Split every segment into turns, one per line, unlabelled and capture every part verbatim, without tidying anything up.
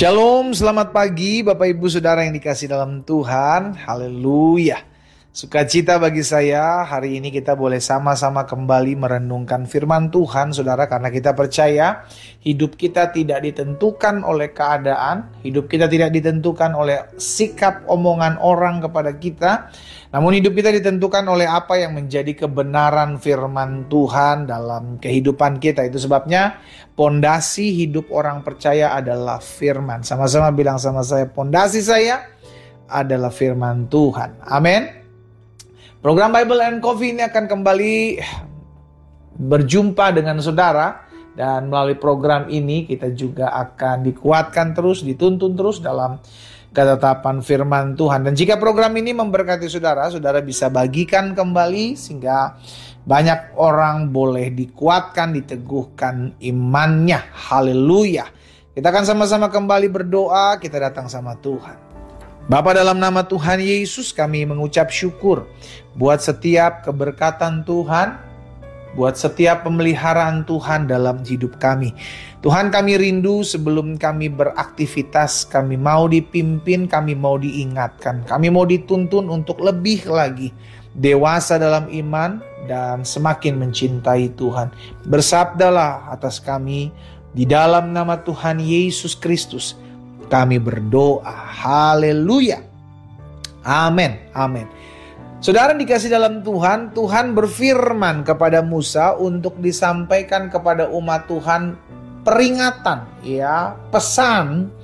Shalom, selamat pagi Bapak Ibu Saudara yang dikasih dalam Tuhan. Haleluya. Sukacita bagi saya, hari ini kita boleh sama-sama kembali merenungkan firman Tuhan, Saudara, karena kita percaya hidup kita tidak ditentukan oleh keadaan, hidup kita tidak ditentukan oleh sikap omongan orang kepada kita, namun hidup kita ditentukan oleh apa yang menjadi kebenaran firman Tuhan dalam kehidupan kita. Itu sebabnya pondasi hidup orang percaya adalah firman. Sama-sama bilang sama saya, pondasi saya adalah firman Tuhan. Amin. Program Bible and Coffee ini akan kembali berjumpa dengan saudara. Dan melalui program ini kita juga akan dikuatkan terus, dituntun terus dalam ketetapan firman Tuhan. Dan jika program ini memberkati saudara, saudara bisa bagikan kembali sehingga banyak orang boleh dikuatkan, diteguhkan imannya. Haleluya. Kita akan sama-sama kembali berdoa, kita datang sama Tuhan. Bapa, dalam nama Tuhan Yesus kami mengucap syukur buat setiap keberkatan Tuhan, buat setiap pemeliharaan Tuhan dalam hidup kami. Tuhan, kami rindu sebelum kami beraktivitas, kami mau dipimpin, kami mau diingatkan, kami mau dituntun untuk lebih lagi dewasa dalam iman dan semakin mencintai Tuhan. Bersabdalah atas kami di dalam nama Tuhan Yesus Kristus. Kami berdoa. Haleluya. Amin. Amin. Saudara dikasih dalam Tuhan, Tuhan berfirman kepada Musa untuk disampaikan kepada umat Tuhan peringatan, ya, pesan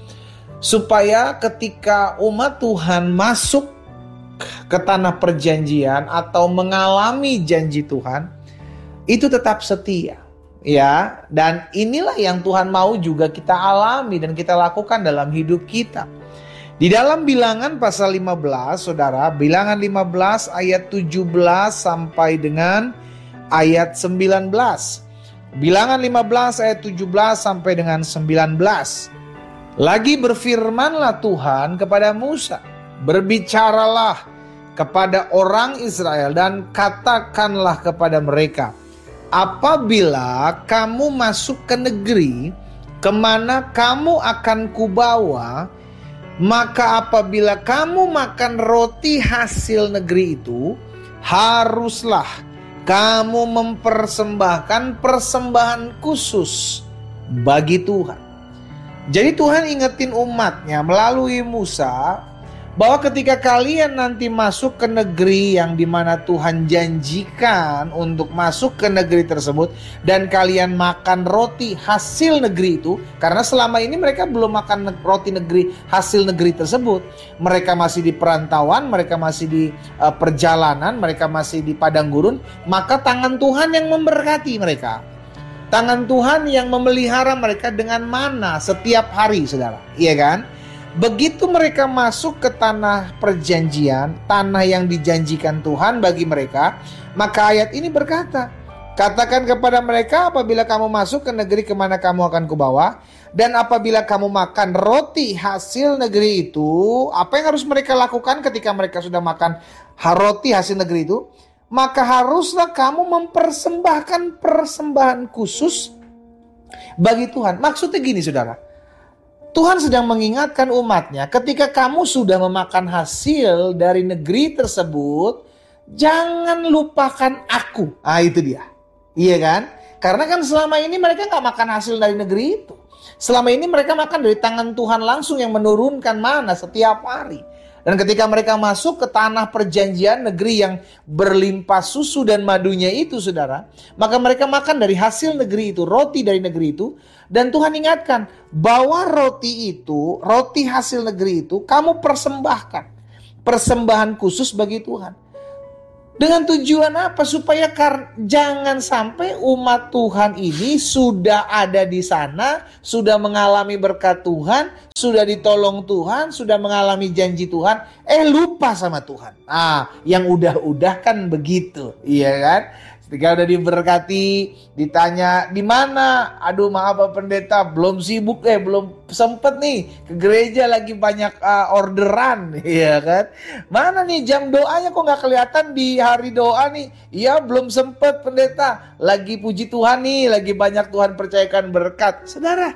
supaya ketika umat Tuhan masuk ke tanah perjanjian atau mengalami janji Tuhan, itu tetap setia. Ya, dan inilah yang Tuhan mau juga kita alami dan kita lakukan dalam hidup kita. Di dalam Bilangan pasal lima belas, Saudara, Bilangan lima belas ayat tujuh belas sampai dengan ayat sembilan belas. Bilangan lima belas ayat tujuh belas sampai dengan sembilan belas. Lagi berfirmanlah Tuhan kepada Musa, berbicaralah kepada orang Israel dan katakanlah kepada mereka, apabila kamu masuk ke negeri kemana kamu akan kubawa, maka apabila kamu makan roti hasil negeri itu, haruslah kamu mempersembahkan persembahan khusus bagi Tuhan. Jadi Tuhan ingetin umatnya melalui Musa bahwa ketika kalian nanti masuk ke negeri yang dimana Tuhan janjikan untuk masuk ke negeri tersebut, dan kalian makan roti hasil negeri itu, karena selama ini mereka belum makan roti negeri hasil negeri tersebut, mereka masih di perantauan, mereka masih di uh, perjalanan, mereka masih di padang gurun, maka tangan Tuhan yang memberkati mereka, tangan Tuhan yang memelihara mereka dengan mana setiap hari, saudara, iya kan? Begitu mereka masuk ke tanah perjanjian, tanah yang dijanjikan Tuhan bagi mereka, maka ayat ini berkata, katakan kepada mereka, apabila kamu masuk ke negeri kemana kamu akan kubawa, dan apabila kamu makan roti hasil negeri itu, apa yang harus mereka lakukan ketika mereka sudah makan roti hasil negeri itu? Maka haruslah kamu mempersembahkan persembahan khusus bagi Tuhan. Maksudnya gini, saudara, Tuhan sedang mengingatkan umatnya, ketika kamu sudah memakan hasil dari negeri tersebut, jangan lupakan aku. Ah, itu dia. Iya kan? Karena kan selama ini mereka gak makan hasil dari negeri itu. Selama ini mereka makan dari tangan Tuhan langsung yang menurunkan mana setiap hari. Dan ketika mereka masuk ke tanah perjanjian, negeri yang berlimpah susu dan madunya itu, saudara, maka mereka makan dari hasil negeri itu, roti dari negeri itu. Dan Tuhan ingatkan, bawa roti itu, roti hasil negeri itu, kamu persembahkan persembahan khusus bagi Tuhan. Dengan tujuan apa? Supaya kar- jangan sampai umat Tuhan ini sudah ada di sana, sudah mengalami berkat Tuhan, sudah ditolong Tuhan, sudah mengalami janji Tuhan, eh lupa sama Tuhan. Ah, yang udah-udah kan begitu, iya kan? Ketika udah diberkati, ditanya di mana? Aduh, maaf Pak Pendeta, belum sibuk eh, belum sempet nih ke gereja, lagi banyak uh, orderan, iya kan? Mana nih jam doanya kok nggak kelihatan di hari doa nih? Iya, belum sempet Pendeta, lagi puji Tuhan nih, lagi banyak Tuhan percayakan berkat. Saudara,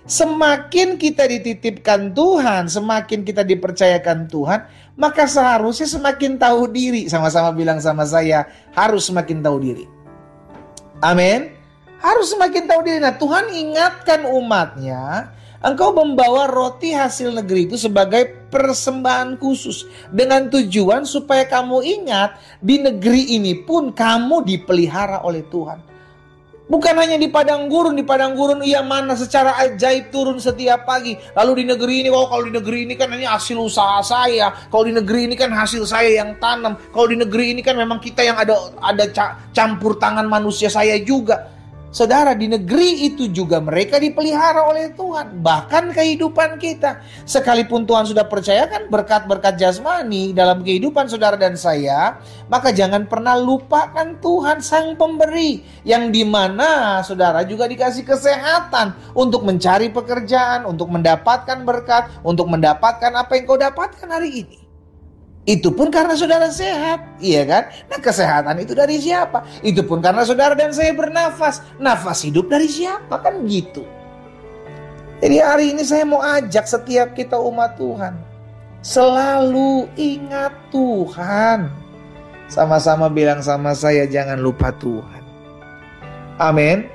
Semakin kita dititipkan Tuhan, semakin kita dipercayakan Tuhan, maka seharusnya semakin tahu diri. Sama-sama bilang sama saya, harus semakin tahu diri. Amin. Harus semakin tahu diri. Nah, Tuhan ingatkan umatnya, engkau membawa roti hasil negeri itu sebagai persembahan khusus. Dengan tujuan supaya kamu ingat, di negeri ini pun kamu dipelihara oleh Tuhan. Bukan hanya di padang gurun, di padang gurun ia mana secara ajaib turun setiap pagi. Lalu di negeri ini, oh kalau di negeri ini kan ini hasil usaha saya. Kalau di negeri ini kan hasil saya yang tanam. Kalau di negeri ini kan memang kita yang ada ada campur tangan manusia saya juga. Saudara, di negeri itu juga mereka dipelihara oleh Tuhan. Bahkan kehidupan kita. Sekalipun Tuhan sudah percayakan berkat-berkat jasmani dalam kehidupan saudara dan saya, maka jangan pernah lupakan Tuhan Sang Pemberi. Yang dimana saudara juga dikasih kesehatan untuk mencari pekerjaan, untuk mendapatkan berkat, untuk mendapatkan apa yang kau dapatkan hari ini. Itu pun karena saudara sehat, iya kan? Nah, kesehatan itu dari siapa? Itu pun karena saudara dan saya bernafas. Nafas hidup dari siapa? Kan gitu. Jadi hari ini saya mau ajak setiap kita umat Tuhan, selalu ingat Tuhan. Sama-sama bilang sama saya, jangan lupa Tuhan. Amin.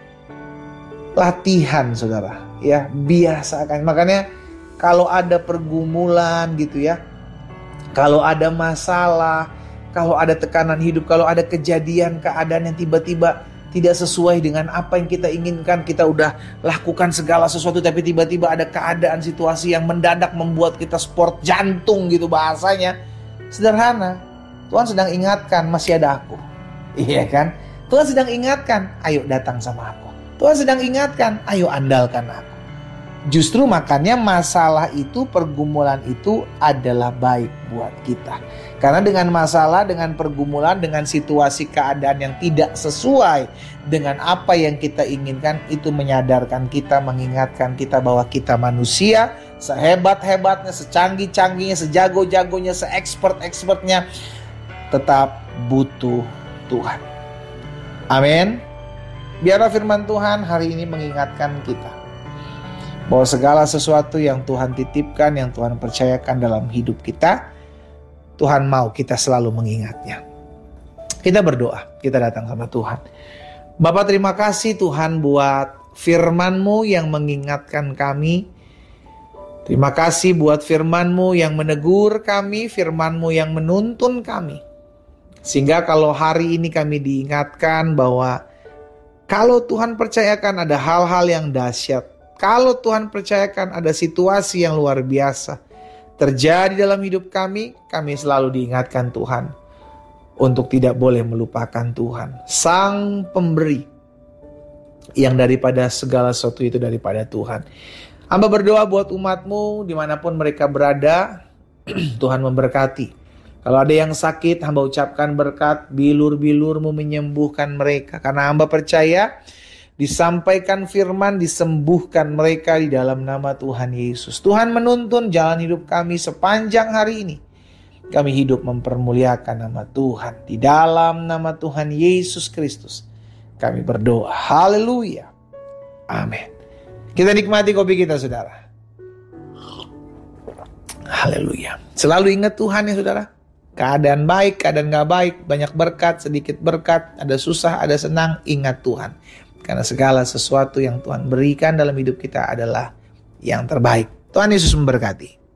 Latihan saudara, ya, biasakan. Makanya kalau ada pergumulan gitu ya, kalau ada masalah, kalau ada tekanan hidup, kalau ada kejadian, keadaan yang tiba-tiba tidak sesuai dengan apa yang kita inginkan, kita udah lakukan segala sesuatu, tapi tiba-tiba ada keadaan situasi yang mendadak membuat kita sport jantung gitu bahasanya. Sederhana, Tuhan sedang ingatkan masih ada aku. Iya kan? Tuhan sedang ingatkan, ayo datang sama aku. Tuhan sedang ingatkan, ayo andalkan aku. Justru makanya masalah itu, pergumulan itu adalah baik buat kita. Karena dengan masalah, dengan pergumulan, dengan situasi keadaan yang tidak sesuai dengan apa yang kita inginkan, itu menyadarkan kita, mengingatkan kita bahwa kita manusia, sehebat-hebatnya, secanggih-canggihnya, sejago-jagonya, se-expert-expertnya, tetap butuh Tuhan. Amin. Biarlah firman Tuhan hari ini mengingatkan kita bahwa segala sesuatu yang Tuhan titipkan, yang Tuhan percayakan dalam hidup kita, Tuhan mau kita selalu mengingatnya. Kita berdoa, kita datang sama Tuhan. Bapa, terima kasih Tuhan buat firman-Mu yang mengingatkan kami. Terima kasih buat firman-Mu yang menegur kami, firman-Mu yang menuntun kami. Sehingga kalau hari ini kami diingatkan bahwa kalau Tuhan percayakan ada hal-hal yang dahsyat, kalau Tuhan percayakan ada situasi yang luar biasa terjadi dalam hidup kami, kami selalu diingatkan Tuhan untuk tidak boleh melupakan Tuhan, Sang Pemberi, yang daripada segala sesuatu itu daripada Tuhan. Hamba berdoa buat umat-Mu dimanapun mereka berada, Tuhan memberkati. Kalau ada yang sakit, hamba ucapkan berkat, bilur-bilur-Mu menyembuhkan mereka. Karena hamba percaya disampaikan firman, disembuhkan mereka di dalam nama Tuhan Yesus. Tuhan menuntun jalan hidup kami sepanjang hari ini. Kami hidup mempermuliakan nama Tuhan. Di dalam nama Tuhan Yesus Kristus kami berdoa. Haleluya. Amin. Kita nikmati kopi kita, saudara. Haleluya. Selalu ingat Tuhan ya, saudara. Keadaan baik, keadaan gak baik, banyak berkat, sedikit berkat, ada susah, ada senang, ingat Tuhan. Karena segala sesuatu yang Tuhan berikan dalam hidup kita adalah yang terbaik. Tuhan Yesus memberkati.